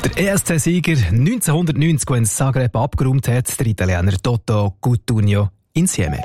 Der ESC-Sieger 1990, der in Zagreb abgeräumt hat, der Italiener Toto Cutugno Insieme.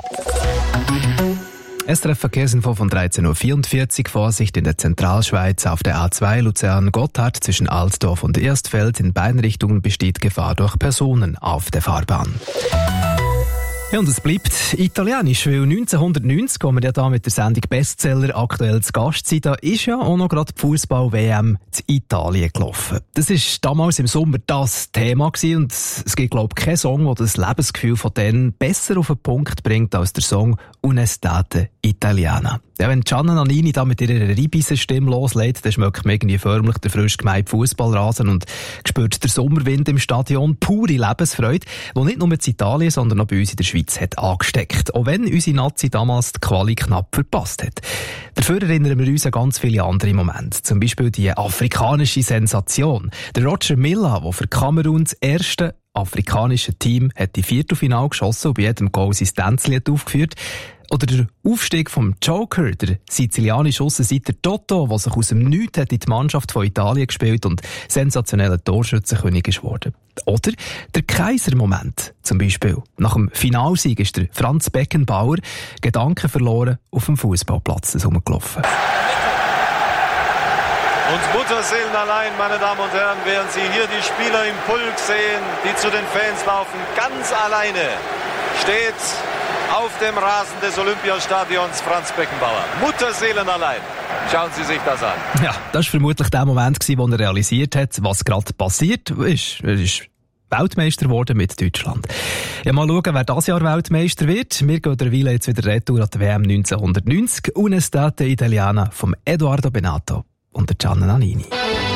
SRF Verkehrsinfo von 13.44 Uhr. Vorsicht in der Zentralschweiz auf der A2 Luzern-Gotthard zwischen Altdorf und Erstfeld. In beiden Richtungen besteht Gefahr durch Personen auf der Fahrbahn. Ja, und es bleibt italienisch, weil 1990, wo wir ja da mit der Sendung Bestseller aktuell zu Gast sind, da ist ja auch noch gerade die Fußball-WM zu Italien gelaufen. Das war damals im Sommer das Thema gewesen und es gibt, glaube ich, keinen Song, der das Lebensgefühl von denen besser auf den Punkt bringt als der Song «Un'estate italiana». Ja, wenn Gianna Nannini da mit ihrer Reibeisenstimme loslegt, dann schmeckt man irgendwie förmlich der frisch gemähte Fußballrasen und spürt der Sommerwind im Stadion pure Lebensfreude, die nicht nur in Italien, sondern auch bei uns in der Schweiz hat angesteckt. Auch wenn unsere Nazi damals die Quali knapp verpasst hat. Dafür erinnern wir uns an ganz viele andere Momente. Zum Beispiel die afrikanische Sensation. Der Roger Milla, der für Kamerun das erste afrikanische Team hat die Viertelfinale geschossen und bei jedem Goal sein Tänzchen aufgeführt. Oder der Aufstieg vom Joker, der sizilianische Aussenseiter Toto, der sich aus dem Nichts hat in die Mannschaft von Italien gespielt und sensationeller Torschützenkönig ist geworden. Oder der Kaiser-Moment zum Beispiel. Nach dem Finalsieg ist der Franz Beckenbauer Gedanken verloren auf dem Fußballplatz herumgelaufen. Und Mutterseelen allein, meine Damen und Herren, während Sie hier die Spieler im Pulk sehen, die zu den Fans laufen, ganz alleine steht auf dem Rasen des Olympiastadions Franz Beckenbauer. Mutterseelen allein. Schauen Sie sich das an. Ja, das war vermutlich der Moment, wo er realisiert hat, was gerade passiert ist. Er ist Weltmeister geworden mit Deutschland. Ja, mal schauen, wer dieses Jahr Weltmeister wird. Wir gehen derweil jetzt wieder retour an die WM 1990. «Un'estate italiana» von Edoardo Bennato und Gianna Nannini.